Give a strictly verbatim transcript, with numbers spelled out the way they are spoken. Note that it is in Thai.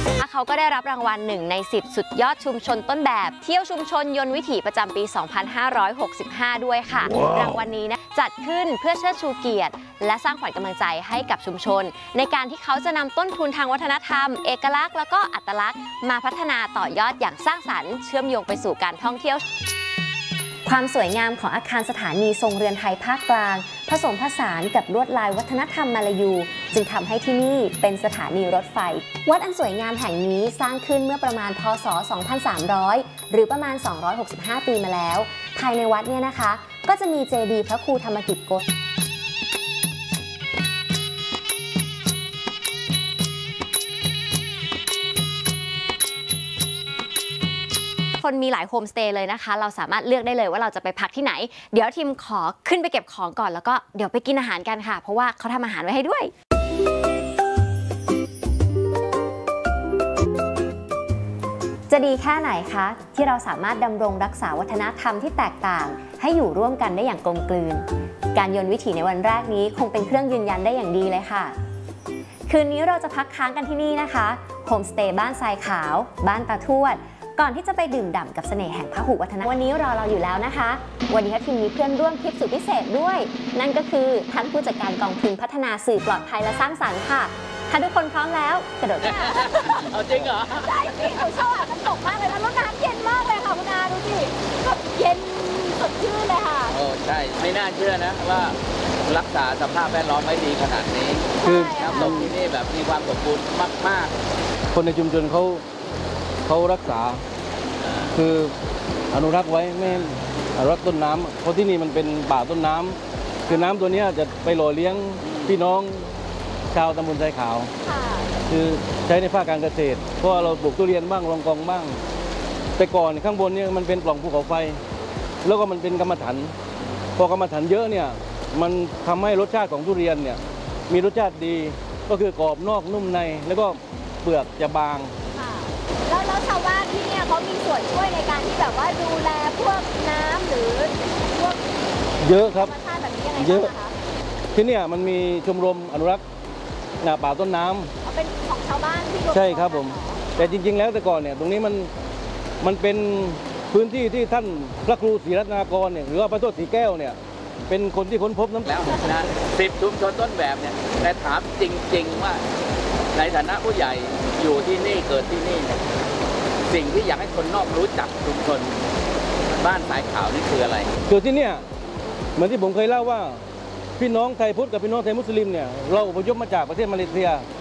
เขาก็ได้รับรางวัลหนึ่งในสิบสุดยอดชุมชนต้นแบบเที่ยวชุมชนยนต์วิถีประจำปี สองพันห้าร้อยหกสิบห้า ด้วยค่ะ wow. รางวัลนี้นะจัดขึ้นเพื่อเชิดชูเกียรติและสร้างขวัญกำลังใจให้กับชุมชนในการที่เขาจะนำต้นทุนทางวัฒนธรรมเอกลักษณ์แล้วก็อัตลักษณ์มาพัฒนาต่อยอดอย่างสร้างสรรค์เชื่อมโยงไปสู่การท่องเที่ยวความสวยงามของอาคารสถานีทรงเรือนไทยภาคกลางผสมผสานกับลวดลายวัฒนธรรมมาลายูจึงทำให้ที่นี่เป็นสถานีรถไฟวัดอันสวยงามแห่งนี้สร้างขึ้นเมื่อประมาณพ.ศ. สองพันสามร้อย หรือประมาณสองร้อยหกสิบห้าปีมาแล้วภายในวัดเนี่ยนะคะก็จะมีเจดีย์พระครูธรรมกิจโกศคนมีหลายโฮมสเตย์เลยนะคะเราสามารถเลือกได้เลยว่าเราจะไปพักที่ไหนเดี๋ยวทีมขอขึ้นไปเก็บของก่อนแล้วก็เดี๋ยวไปกินอาหารกันค่ะเพราะว่าเขาทำอาหารไว้ให้ด้วยจะดีแค่ไหนคะที่เราสามารถดำรงรักษาวัฒนธรรมที่แตกต่างให้อยู่ร่วมกันได้อย่างกลมกลืนการยนต์วิถีในวันแรกนี้คงเป็นเครื่องยืนยันได้อย่างดีเลยค่ะคืนนี้เราจะพักค้างกันที่นี่นะคะโฮมสเตย์บ้านทรายขาวบ้านตาทวดก่อนที่จะไปดื่มด่ำกับเสน่ห์แห่งพหุวัฒนธรรมวันนี้รอเราอยู่แล้วนะคะวันนี้ทีมมีเพื่อนร่วมทริปสุดพิเศษด้วยนั่นก็คือท่านผู้จัดการกองทุนพัฒนาสื่อปลอดภัยและสร้างสรรค์ค่ะถ้าทุกคนพร้อมแล้วกระโดดเอาจริงเหรอใช่สิหนูชอบอาบน้ำตกมากเลยนะแล้วน้ำเย็นมากเลยค่ะคุณอาดูสิก็เย็นสดชื่นเลยค่ะโอ้ใช่ไม่น่าเชื่อนะว่ารักษาสภาพแวดล้อมไว้ดีขนาดนี้คือน้ำตกที่นี่แบบมีความสมบูรณ์มากๆคนในชุมชนเขาเขารักษาคืออนุรักษ์ไว้ไม่อนุรักษ์ต้นน้ำเพราะที่นี่มันเป็นป่าต้นน้ำคือน้ำตัวนี้จะไปหล่อเลี้ยงพี่น้องชาวตำบลทรายขาวคือใช้ในภาคการเกษตรเพราะเราปลูกทุเรียนบ้างรองกองบ้างแต่ก่อนข้างบนเนี่ยมันเป็นปล่องภูเขาไฟแล้วก็มันเป็นกรรมฐานพอกรรมฐานเยอะเนี่ยมันทำให้รสชาติของทุเรียนเนี่ยมีรสชาติดีก็คือกรอบนอกนุ่มในแล้วก็เปลือกจะบางแล้วแล้วชาวบ้านที่เนี่ยเขามีส่วนช่วยในการที่แบบว่าดูแลพวกน้ำหรือพวกเยอะครับแบบนี้ยังไงเยอะที่เนี่ยมันมีชมรมอนุรักษ์ป่าต้นน้ำเป็นของชาวบ้านที่ใช่ครับผมแต่จริงๆแล้วแต่ก่อนเนี่ยตรงนี้มันมันเป็นพื้นที่ที่ท่านพระครูศรีรัตนากรเนี่ยหรือว่าพระโตศรีแก้วเนี่ยเป็นคนที่ค้นพบน้ำแล้วนะสิบชุมชนต้นแบบเนี่ยแต่ถามจริงๆว่าในฐานะผู้ใหญ่อยู่ที่นี่เกิดที่นี่เนี่ยสิ่งที่อยากให้คนนอกรู้จักชุมชนบ้านทรายขาวนี่คืออะไรคือที่เนี่ยเหมือนที่ผมเคยเล่าว่าพี่น้องไทยพุทธกับพี่น้องไทยมุสลิมเนี่ยเราอพยพมาจากประเทศมาเลเซีย